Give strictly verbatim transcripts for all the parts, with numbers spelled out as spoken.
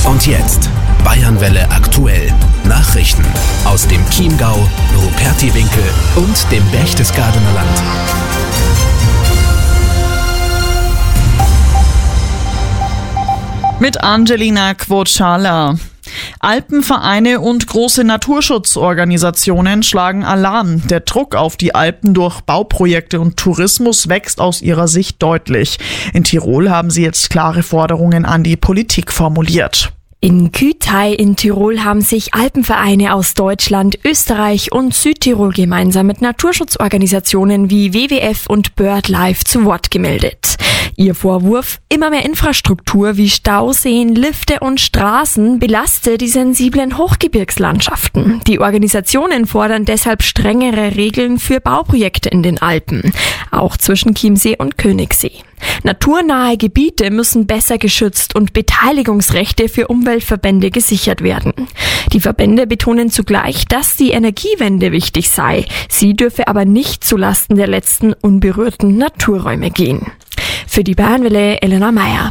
Und jetzt Bayernwelle aktuell. Nachrichten aus dem Chiemgau, Rupertiwinkel und dem Berchtesgadener Land. Mit Angelina Quocala. Alpenvereine und große Naturschutzorganisationen schlagen Alarm. Der Druck auf die Alpen durch Bauprojekte und Tourismus wächst aus ihrer Sicht deutlich. In Tirol haben sie jetzt klare Forderungen an die Politik formuliert. In Kütai in Tirol haben sich Alpenvereine aus Deutschland, Österreich und Südtirol gemeinsam mit Naturschutzorganisationen wie W W F und BirdLife zu Wort gemeldet. Ihr Vorwurf: Immer mehr Infrastruktur wie Stauseen, Lifte und Straßen belastet die sensiblen Hochgebirgslandschaften. Die Organisationen fordern deshalb strengere Regeln für Bauprojekte in den Alpen, auch zwischen Chiemsee und Königssee. Naturnahe Gebiete müssen besser geschützt und Beteiligungsrechte für Umweltverbände gesichert werden. Die Verbände betonen zugleich, dass die Energiewende wichtig sei. Sie dürfe aber nicht zulasten der letzten unberührten Naturräume gehen. Für die Bayernwelle Elena Meyer.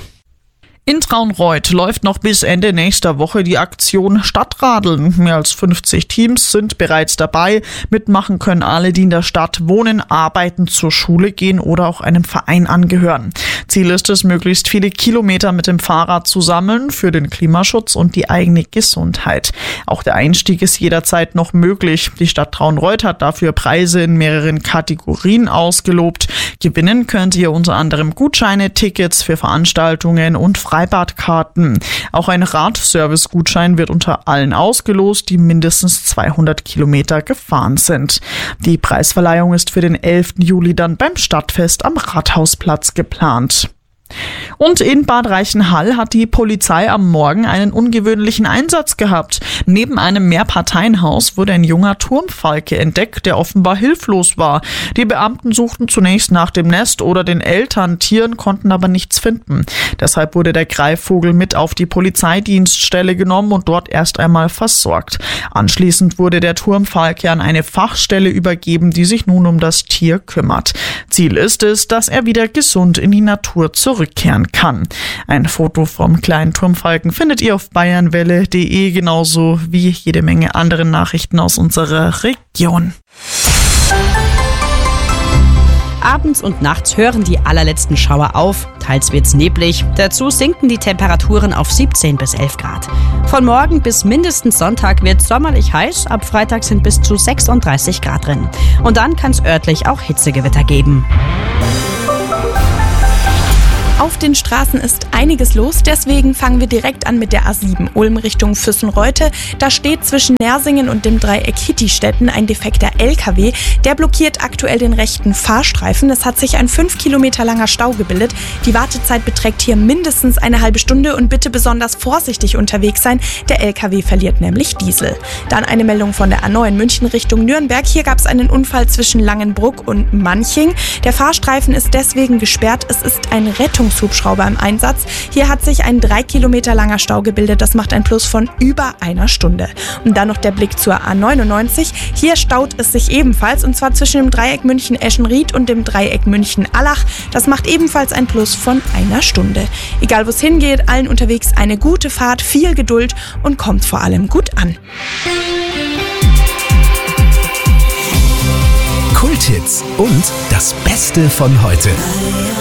In Traunreut läuft noch bis Ende nächster Woche die Aktion Stadtradeln. Mehr als fünfzig Teams sind bereits dabei. Mitmachen können alle, die in der Stadt wohnen, arbeiten, zur Schule gehen oder auch einem Verein angehören. Ziel ist es, möglichst viele Kilometer mit dem Fahrrad zu sammeln für den Klimaschutz und die eigene Gesundheit. Auch der Einstieg ist jederzeit noch möglich. Die Stadt Traunreut hat dafür Preise in mehreren Kategorien ausgelobt. Gewinnen könnt ihr unter anderem Gutscheine, Tickets für Veranstaltungen und Freibadkarten. Auch ein Radservice-Gutschein wird unter allen ausgelost, die mindestens zweihundert Kilometer gefahren sind. Die Preisverleihung ist für den elften Juli dann beim Stadtfest am Rathausplatz geplant. Und in Bad Reichenhall hat die Polizei am Morgen einen ungewöhnlichen Einsatz gehabt. Neben einem Mehrparteienhaus wurde ein junger Turmfalke entdeckt, der offenbar hilflos war. Die Beamten suchten zunächst nach dem Nest oder den Elterntieren, konnten aber nichts finden. Deshalb wurde der Greifvogel mit auf die Polizeidienststelle genommen und dort erst einmal versorgt. Anschließend wurde der Turmfalke an eine Fachstelle übergeben, die sich nun um das Tier kümmert. Ziel ist es, dass er wieder gesund in die Natur zurückkehren kann. Ein Foto vom kleinen Turmfalken findet ihr auf bayernwelle punkt de, genauso wie jede Menge andere Nachrichten aus unserer Region. Abends und nachts hören die allerletzten Schauer auf, teils wird's neblig. Dazu sinken die Temperaturen auf siebzehn bis elf Grad. Von morgen bis mindestens Sonntag wird's sommerlich heiß, ab Freitag sind bis zu sechsunddreißig Grad drin. Und dann kann's örtlich auch Hitzegewitter geben. Auf den Straßen ist einiges los, deswegen fangen wir direkt an mit der A sieben Ulm Richtung Füssen-Reute. Da steht zwischen Nersingen und dem Dreieck Hittistetten ein defekter L K W. Der blockiert aktuell den rechten Fahrstreifen. Es hat sich ein fünf Kilometer langer Stau gebildet. Die Wartezeit beträgt hier mindestens eine halbe Stunde und bitte besonders vorsichtig unterwegs sein. Der L K W verliert nämlich Diesel. Dann eine Meldung von der A neun München Richtung Nürnberg. Hier gab es einen Unfall zwischen Langenbruck und Manching. Der Fahrstreifen ist deswegen gesperrt. Es ist ein Rettungs Hubschrauber im Einsatz. Hier hat sich ein drei Kilometer langer Stau gebildet. Das macht ein Plus von über einer Stunde. Und dann noch der Blick zur A neunundneunzig. Hier staut es sich ebenfalls, und zwar zwischen dem Dreieck München-Eschenried und dem Dreieck München-Allach. Das macht ebenfalls ein Plus von einer Stunde. Egal wo es hingeht, allen unterwegs eine gute Fahrt, viel Geduld und kommt vor allem gut an. Kulthits und das Beste von heute.